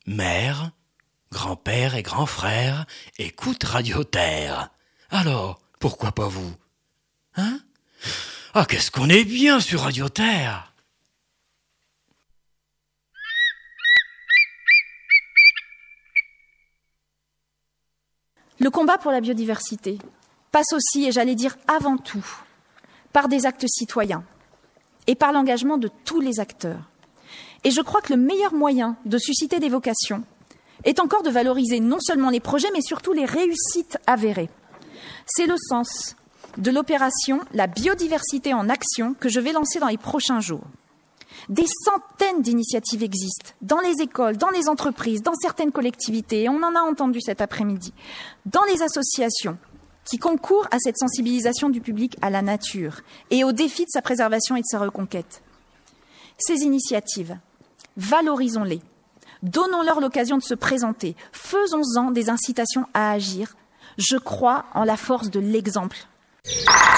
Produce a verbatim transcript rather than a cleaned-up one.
Mère, grand-père et grand-frère écoutent Radio Terre. Alors, pourquoi pas vous? Hein? Ah, qu'est-ce qu'on est bien sur Radio Terre! Le combat pour la biodiversité passe aussi, et j'allais dire avant tout, par des actes citoyens et par l'engagement de tous les acteurs. Et je crois que le meilleur moyen de susciter des vocations est encore de valoriser non seulement les projets, mais surtout les réussites avérées. C'est le sens de l'opération « La biodiversité en action » que je vais lancer dans les prochains jours. Des centaines d'initiatives existent dans les écoles, dans les entreprises, dans certaines collectivités, et on en a entendu cet après-midi, dans les associations qui concourent à cette sensibilisation du public à la nature et aux défis de sa préservation et de sa reconquête. Ces initiatives, valorisons-les, donnons-leur l'occasion de se présenter, faisons-en des incitations à agir. Je crois en la force de l'exemple.